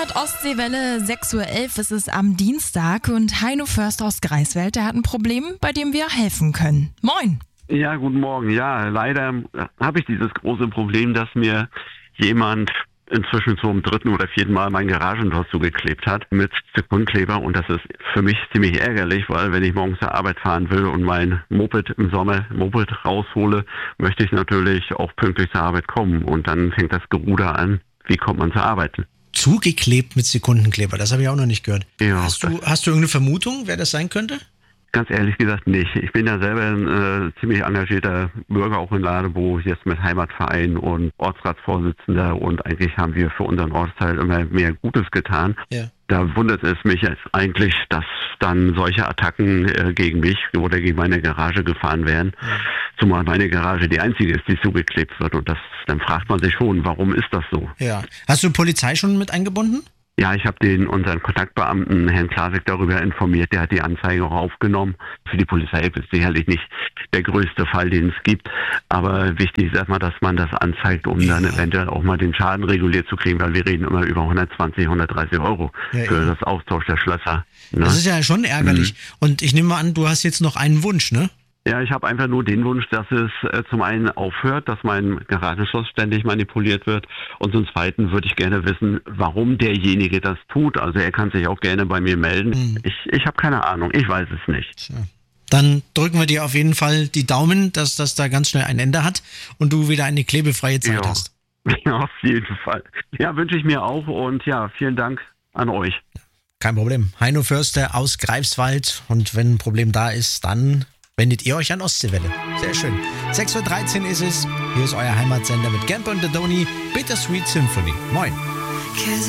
hört Ostseewelle 6.11 Uhr, es ist am Dienstag und Heino Förster aus Greifswald, der hat ein Problem, bei dem wir helfen können. Moin! Ja, guten Morgen. Ja, leider habe ich dieses große Problem, dass mir jemand inzwischen zum 3. oder 4. Mal mein Garagentor zugeklebt hat mit Sekundenkleber, und das ist für mich ziemlich ärgerlich, weil wenn ich morgens zur Arbeit fahren will und mein Moped im Sommer raushole, möchte ich natürlich auch pünktlich zur Arbeit kommen, und dann fängt das Geruder an. Wie kommt man zur Arbeit? Zugeklebt mit Sekundenkleber, das habe ich auch noch nicht gehört. Ja, hast du irgendeine Vermutung, wer das sein könnte? Ganz ehrlich gesagt nicht. Ich bin ja selber ein ziemlich engagierter Bürger auch in Ladebo, jetzt mit Heimatverein und Ortsratsvorsitzender, und eigentlich haben wir für unseren Ortsteil immer mehr Gutes getan. Ja. Da wundert es mich jetzt eigentlich, dass dann solche Attacken gegen mich oder gegen meine Garage gefahren werden. Ja. Zumal meine Garage die einzige ist, die zugeklebt wird, und dann fragt man sich schon, warum ist das so? Ja. Hast du Polizei schon mit eingebunden? Ja, ich habe unseren Kontaktbeamten, Herrn Klasek, darüber informiert. Der hat die Anzeige auch aufgenommen. Für die Polizei ist sicherlich nicht der größte Fall, den es gibt. Aber wichtig ist erstmal, dass man das anzeigt, um dann eventuell auch mal den Schaden reguliert zu kriegen, weil wir reden immer über 120, 130 Euro für das Austausch der Schlösser. Ne? Das ist ja schon ärgerlich. Und ich nehme mal an, du hast jetzt noch einen Wunsch, ne? Ja, ich habe einfach nur den Wunsch, dass es zum einen aufhört, dass mein Garagenschloss ständig manipuliert wird, und zum Zweiten würde ich gerne wissen, warum derjenige das tut. Also er kann sich auch gerne bei mir melden. Ich habe keine Ahnung, ich weiß es nicht. Tja. Dann drücken wir dir auf jeden Fall die Daumen, dass das da ganz schnell ein Ende hat und du wieder eine klebefreie Zeit hast. Ja, auf jeden Fall. Ja, wünsche ich mir auch, und ja, vielen Dank an euch. Kein Problem. Heino Förster aus Greifswald, und wenn ein Problem da ist, dann wendet ihr euch an Ostseewelle. Sehr schön. 6.13 Uhr ist es. Hier ist euer Heimatsender mit Gamper und Doni. Bittersweet Symphony. Moin.